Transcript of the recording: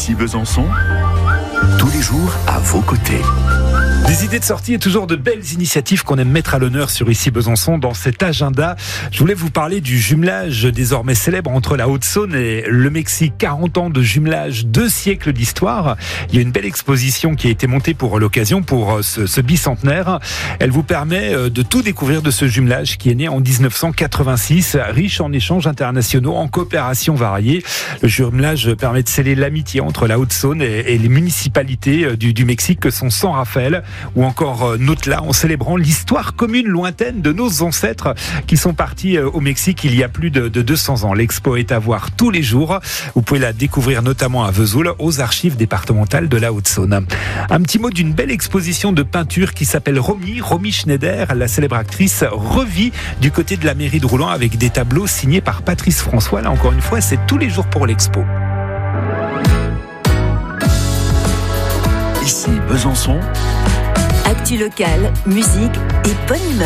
Ici Besançon, tous les jours à vos côtés. Des idées de sortie et toujours de belles initiatives qu'on aime mettre à l'honneur sur Ici Besançon dans cet agenda. Je voulais vous parler du jumelage désormais célèbre entre la Haute-Saône et le Mexique. 40 ans de jumelage, 2 siècles d'histoire. Il y a une belle exposition qui a été montée pour l'occasion, pour ce bicentenaire. Elle vous permet de tout découvrir de ce jumelage qui est né en 1986, riche en échanges internationaux, en coopérations variées. Le jumelage permet de sceller l'amitié entre la Haute-Saône et les municipalités du Mexique que sont San Rafael ou encore Notla, en célébrant l'histoire commune lointaine de nos ancêtres qui sont partis au Mexique il y a plus de 200 ans. L'expo est à voir tous les jours. Vous pouvez la découvrir notamment à Vesoul, aux archives départementales de la Haute-Saône. Un petit mot d'une belle exposition de peinture qui s'appelle Romy Schneider. La célèbre actrice revit du côté de la mairie de Rouen avec des tableaux signés par Patrice François. Là encore une fois, c'est tous les jours pour l'expo. Ici Besançon. Actu locale, musique et bonne humeur.